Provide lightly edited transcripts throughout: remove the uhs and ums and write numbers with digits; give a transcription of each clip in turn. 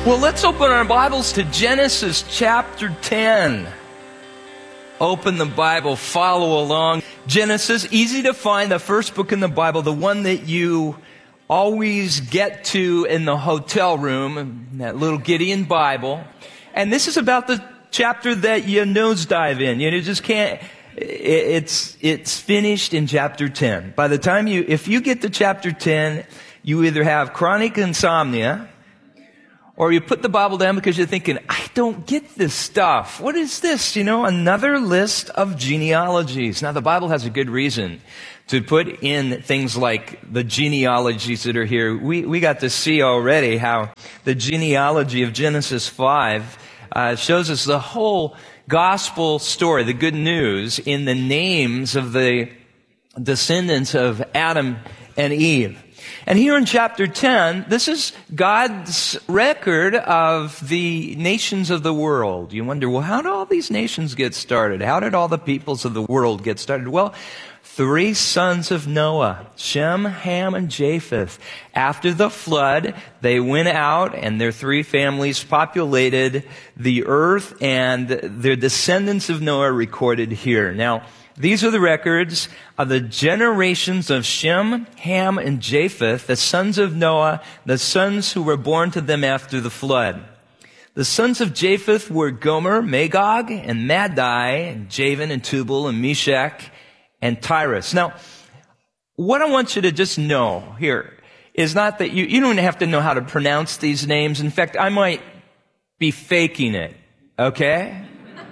Well, let's open our Bibles to Genesis chapter 10. Open the Bible, follow along. Genesis, easy to find, the first book in the Bible, the one that you always get to in the hotel room, that little Gideon Bible. And this is about the chapter that you nosedive in. You just can't, it's finished in chapter 10. By the time if you get to chapter 10, you either have chronic insomnia, or you put the Bible down because you're thinking, I don't get this stuff. What is this? Another list of genealogies. Now, the Bible has a good reason to put in things like the genealogies that are here. We got to see already how the genealogy of Genesis 5 shows us the whole gospel story, the good news, in the names of the descendants of Adam and Eve. And here in chapter 10, this is God's record of the nations of the world. You wonder, well, how did all these nations get started? How did all the peoples of the world get started? Well, 3 sons of Noah, Shem, Ham, and Japheth. After the flood, they went out and their 3 families populated the earth, and their descendants of Noah are recorded here. Now, these are the records of the generations of Shem, Ham, and Japheth, the sons of Noah, the sons who were born to them after the flood. The sons of Japheth were Gomer, Magog, and Madai, and Javan, and Tubal, and Meshach, and Tyrus. Now, what I want you to just know here is not that you don't have to know how to pronounce these names. In fact, I might be faking it, okay?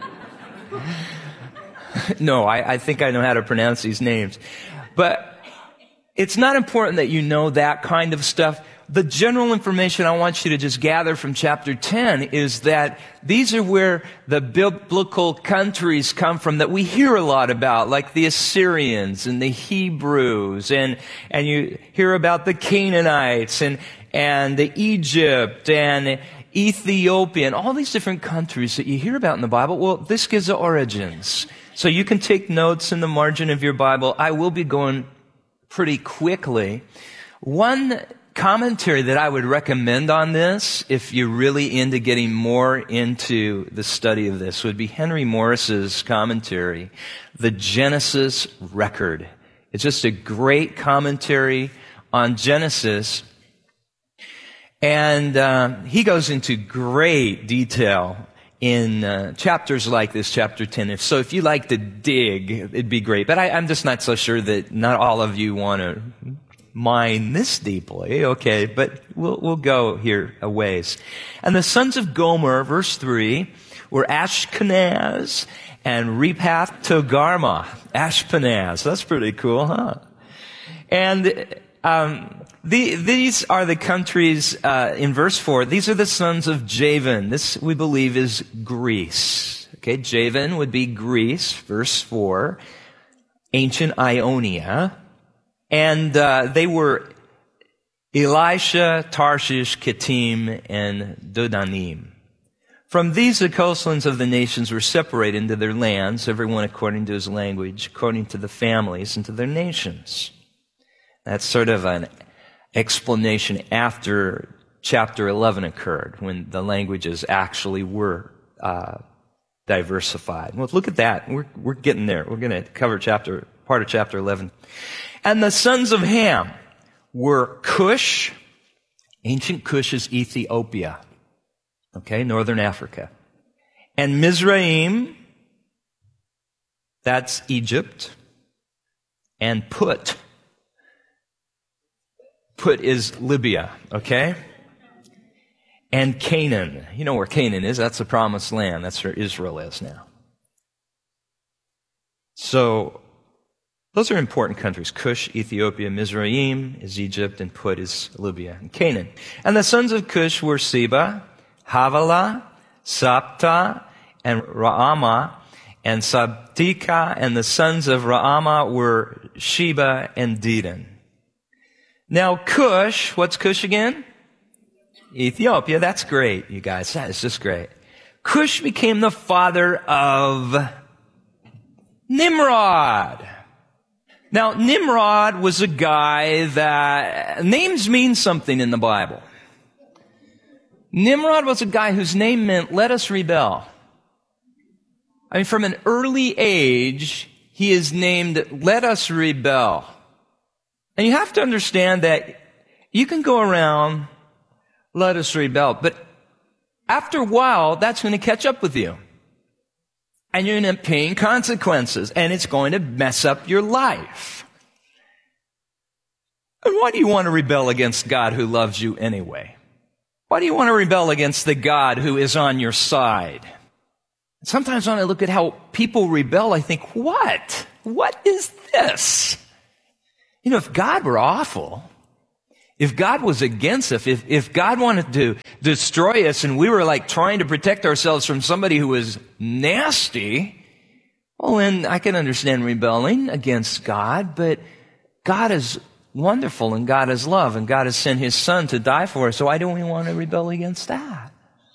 No, I think I know how to pronounce these names. But it's not important that you know that kind of stuff. The general information I want you to just gather from chapter 10 is that these are where the biblical countries come from that we hear a lot about, like the Assyrians and the Hebrews, and you hear about the Canaanites and the Egypt and Ethiopia and all these different countries that you hear about in the Bible. Well, this gives the origins. So you can take notes in the margin of your Bible. I will be going pretty quickly. One commentary that I would recommend on this, if you're really into getting more into the study of this, would be Henry Morris's commentary, The Genesis Record. It's just a great commentary on Genesis. And he goes into great detail in chapters like this, chapter 10. If you like to dig, it'd be great. But I'm just not so sure that not all of you want to mine this deeply. Okay, but we'll go here a ways. And the sons of Gomer, verse 3, were Ashkenaz and Rephath Togarmah. Ashkenaz. That's pretty cool, huh? And these are the countries, in verse 4, these are the sons of Javan. This, we believe, is Greece. Okay, Javan would be Greece, verse 4, ancient Ionia. And they were Elisha, Tarshish, Kittim, and Dodanim. From these, the coastlands of the nations were separated into their lands, everyone according to his language, according to the families and to their nations. That's sort of an explanation after chapter 11 occurred, when the languages actually were diversified. Well, look at that. We're getting there. We're going to cover part of chapter 11. And the sons of Ham were Cush. Ancient Cush is Ethiopia. Okay, northern Africa. And Mizraim, that's Egypt. And Put. Put is Libya, okay? And Canaan. You know where Canaan is. That's the promised land. That's where Israel is now. So, those are important countries. Cush, Ethiopia, Mizraim is Egypt, and Put is Libya and Canaan. And the sons of Cush were Seba, Havilah, Sapta, and Raamah, and Sabtika, and the sons of Raamah were Sheba and Dedan. Now, Cush, what's Cush again? Ethiopia. That's great, you guys. That is just great. Cush became the father of Nimrod. Now, Nimrod was a guy that names mean something in the Bible. Nimrod was a guy whose name meant, let us rebel. I mean, from an early age, he is named, let us rebel. And you have to understand that you can go around, let us rebel, but after a while, that's going to catch up with you. And you're going to end up paying consequences, and it's going to mess up your life. And why do you want to rebel against God who loves you anyway? Why do you want to rebel against the God who is on your side? Sometimes when I look at how people rebel, I think, what? What is this? You know, if God were awful, if God was against us, if God wanted to destroy us and we were like trying to protect ourselves from somebody who was nasty, well, then I can understand rebelling against God, but God is wonderful and God is love and God has sent His Son to die for us, so why don't we want to rebel against that?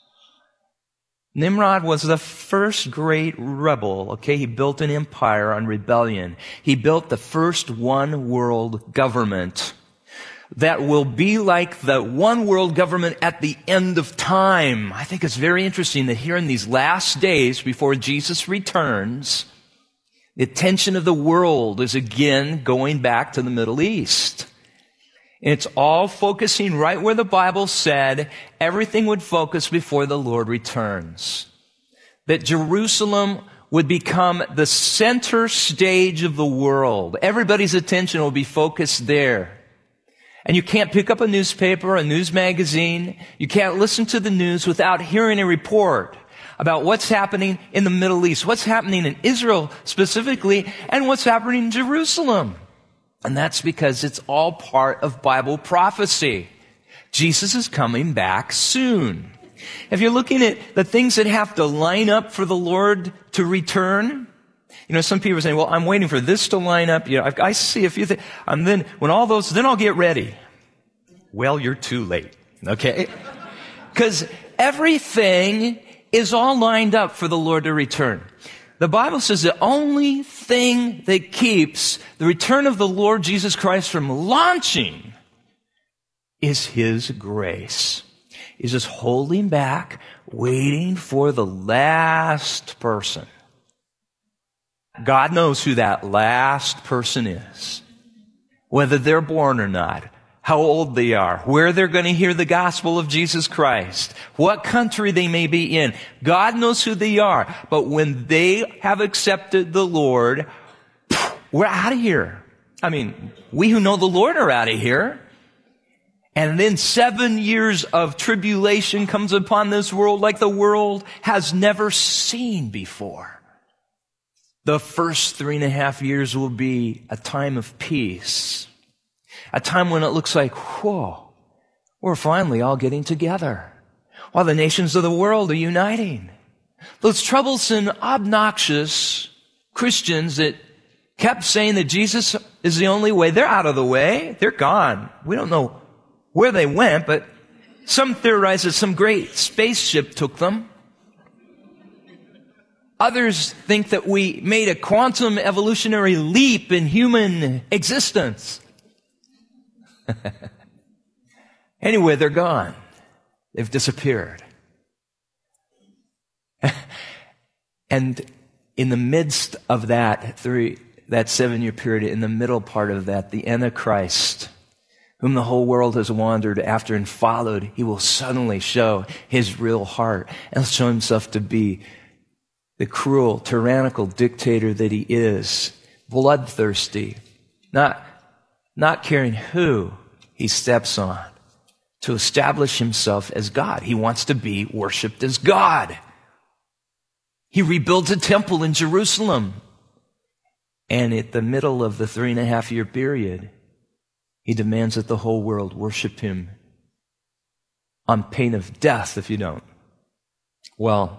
Nimrod was the first great rebel, okay? He built an empire on rebellion. He built the first one world government that will be like the one world government at the end of time. I think it's very interesting that here in these last days before Jesus returns, the attention of the world is again going back to the Middle East. And it's all focusing right where the Bible said everything would focus before the Lord returns. That Jerusalem would become the center stage of the world. Everybody's attention will be focused there. And you can't pick up a newspaper, a news magazine. You can't listen to the news without hearing a report about what's happening in the Middle East, what's happening in Israel specifically, and what's happening in Jerusalem. And that's because it's all part of Bible prophecy. Jesus is coming back soon. If you're looking at the things that have to line up for the Lord to return, you know, some people are saying, well, I'm waiting for this to line up. You know, I see a few things. And then when all those, then I'll get ready. Well, you're too late. Okay? Because everything is all lined up for the Lord to return. The Bible says the only thing that keeps the return of the Lord Jesus Christ from launching is His grace. He's just holding back, waiting for the last person. God knows who that last person is. Whether they're born or not, how old they are, where they're going to hear the gospel of Jesus Christ, what country they may be in. God knows who they are. But when they have accepted the Lord, we're out of here. I mean, we who know the Lord are out of here. And then 7 years of tribulation comes upon this world like the world has never seen before. The first 3.5 years will be a time of peace. A time when it looks like, whoa, we're finally all getting together. While the nations of the world are uniting. Those troublesome, obnoxious Christians that kept saying that Jesus is the only way, they're out of the way. They're gone. We don't know where they went, but some theorize that some great spaceship took them. Others think that we made a quantum evolutionary leap in human existence. Anyway, they're gone. They've disappeared. And in the midst of that 7-year period, in the middle part of that, the Antichrist, whom the whole world has wandered after and followed, he will suddenly show his real heart and show himself to be the cruel, tyrannical dictator that he is, bloodthirsty, not caring who he steps on to establish himself as God. He wants to be worshiped as God. He rebuilds a temple in Jerusalem. And at the middle of the 3.5-year period, he demands that the whole world worship him on pain of death if you don't. Well,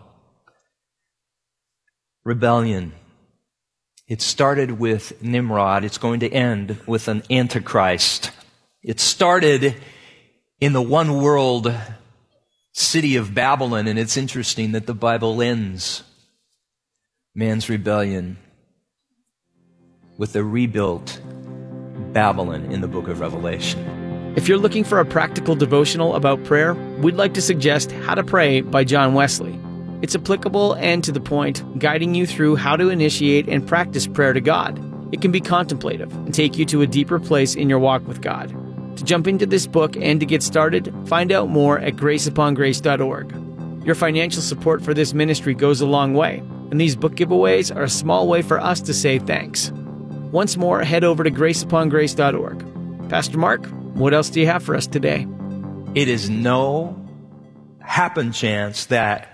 rebellion. It started with Nimrod. It's going to end with an Antichrist. It started in the one world city of Babylon, and it's interesting that the Bible ends man's rebellion with a rebuilt Babylon in the book of Revelation. If you're looking for a practical devotional about prayer, we'd like to suggest How to Pray by John Wesley. It's applicable and to the point, guiding you through how to initiate and practice prayer to God. It can be contemplative and take you to a deeper place in your walk with God. To jump into this book and to get started, find out more at graceupongrace.org. Your financial support for this ministry goes a long way, and these book giveaways are a small way for us to say thanks. Once more, head over to graceupongrace.org. Pastor Mark, what else do you have for us today? It is no happen chance that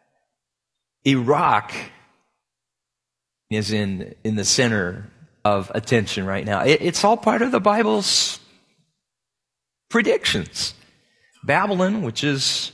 Iraq is in the center of attention right now. It's all part of the Bible's predictions. Babylon, which is